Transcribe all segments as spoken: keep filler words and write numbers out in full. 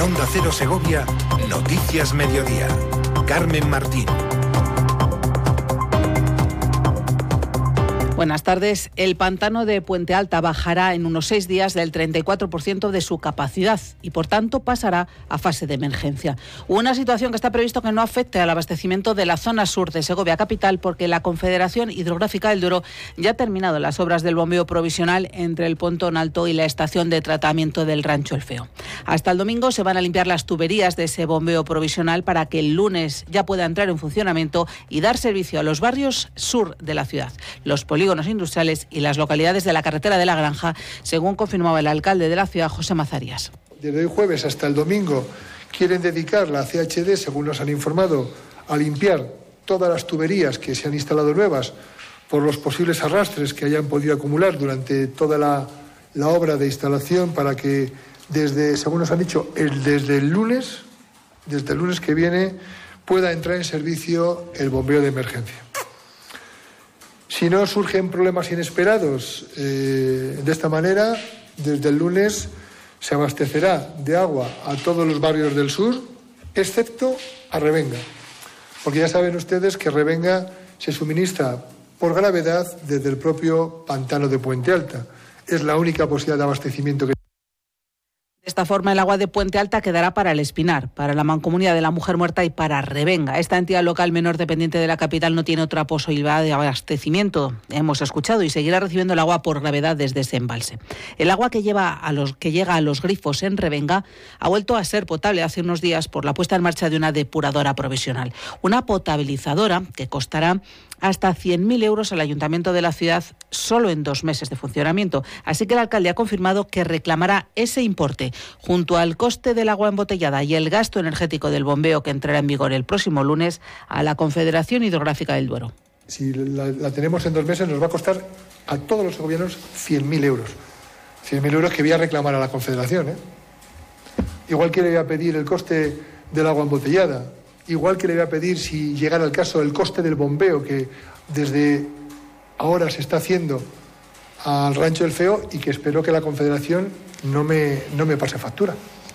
En Onda Cero Segovia, Noticias Mediodía. Carmen Martín. Buenas tardes. El pantano de Puente Alta bajará en unos seis días del treinta y cuatro por ciento de su capacidad y, por tanto, pasará a fase de emergencia. Una situación que está previsto que no afecte al abastecimiento de la zona sur de Segovia capital, porque la Confederación Hidrográfica del Duero ya ha terminado las obras del bombeo provisional entre el Pontón Alto y la estación de tratamiento del Rancho El Feo. Hasta el domingo se van a limpiar las tuberías de ese bombeo provisional para que el lunes ya pueda entrar en funcionamiento y dar servicio a los barrios sur de la ciudad, los polígonos industriales y las localidades de la carretera de la Granja, según confirmaba el alcalde de la ciudad, José Mazarías. Desde hoy jueves hasta el domingo quieren dedicar la C H D, según nos han informado, a limpiar todas las tuberías que se han instalado nuevas por los posibles arrastres que hayan podido acumular durante toda la, la obra de instalación, para que desde, según nos han dicho, el, desde el lunes, desde el lunes que viene, pueda entrar en servicio el bombeo de emergencia. Si no surgen problemas inesperados eh, de esta manera, desde el lunes se abastecerá de agua a todos los barrios del sur, excepto a Revenga. Porque ya saben ustedes que Revenga se suministra por gravedad desde el propio pantano de Puente Alta. Es la única posibilidad de abastecimiento que... De esta forma, el agua de Puente Alta quedará para el Espinar, para la Mancomunidad de la Mujer Muerta y para Revenga. Esta entidad local menor dependiente de la capital no tiene otra posibilidad de abastecimiento. Hemos escuchado, y seguirá recibiendo el agua por gravedad desde ese embalse. El agua que, lleva a los, que llega a los grifos en Revenga ha vuelto a ser potable hace unos días por la puesta en marcha de una depuradora provisional. Una potabilizadora que costará hasta cien mil euros al Ayuntamiento de la ciudad solo en dos meses de funcionamiento. Así que el alcalde ha confirmado que reclamará ese importe, junto al coste del agua embotellada y el gasto energético del bombeo que entrará en vigor el próximo lunes, a la Confederación Hidrográfica del Duero. Si la, la tenemos en dos meses, nos va a costar a todos los gobiernos cien mil euros. cien mil euros que voy a reclamar a la Confederación, ¿eh? Igual que le voy a pedir el coste del agua embotellada. Igual que le voy a pedir, si llegara el caso, el coste del bombeo que desde ahora se está haciendo al Rancho El Feo, y que espero que la Confederación no me, no me pase factura.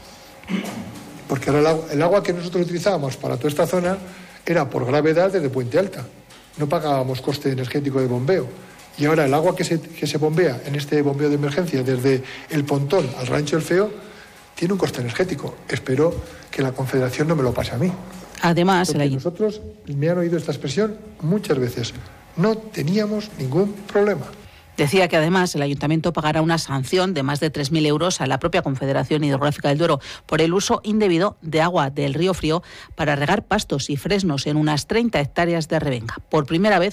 Porque ahora el agua, el agua que nosotros utilizábamos para toda esta zona era por gravedad desde Puente Alta. No pagábamos coste energético de bombeo. Y ahora el agua que se, que se bombea en este bombeo de emergencia desde el Pontón al Rancho El Feo tiene un coste energético. Espero que la Confederación no me lo pase a mí. Además, Porque nosotros, me han oído esta expresión muchas veces, no teníamos ningún problema. Decía que además el Ayuntamiento pagará una sanción de más de tres mil euros a la propia Confederación Hidrográfica del Duero por el uso indebido de agua del Río Frío para regar pastos y fresnos en unas treinta hectáreas de Revenga. Por primera vez